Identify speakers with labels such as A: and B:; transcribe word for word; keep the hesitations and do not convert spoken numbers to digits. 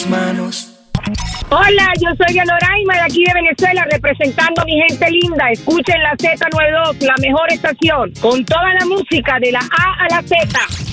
A: manos.
B: Hola, yo soy Yanoraima de aquí de Venezuela, representando a mi gente linda. Escuchen la Z noventa y dos, la mejor estación, con toda la música de la A a la Z.